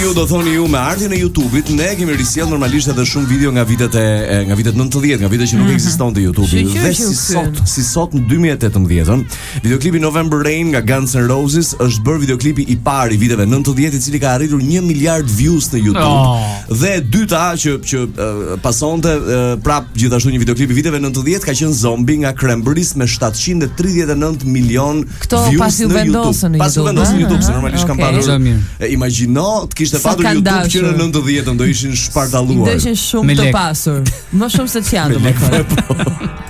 Ju do thoni ju me ardhin e YouTube-it, ne kemi risjell normalisht edhe shumë video nga vitet 90, nga vitet që nuk ekzistonte YouTube-i. Dhe si sot në 2018, videoklipi November Rain nga Guns N' Roses është bërë videoklipi i parë i viteve 90 i cili ka arritur 1 miliard views në YouTube. Dhe dyta që pasonte prap gjithashtu një videoklip i viteve 90 ka qenë Zombie nga Cranberries me 739 milion views në YouTube. Pas u vendosën në YouTube, se normalisht kam patur. Imagjino të kishte patur YouTube që në 90-ën do ishin shpartalluar. Do ishin shumë të pasur. Më shumë se ç'janë domethënë.